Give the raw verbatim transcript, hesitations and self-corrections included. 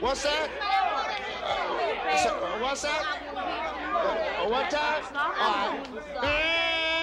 What's that? Uh, so, what's that? Uh, one time? All right.